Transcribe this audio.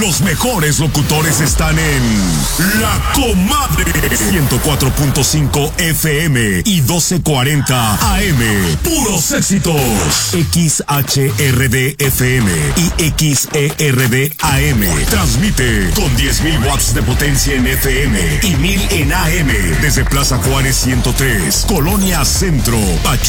Los mejores locutores están en La Comadre. 104.5 FM y 1240 AM. Puros éxitos. XHRD FM y XERD AM. Transmite con 10,000 watts de potencia en FM y 1000 en AM. Desde Plaza Juárez 103, Colonia Centro, Pachuca.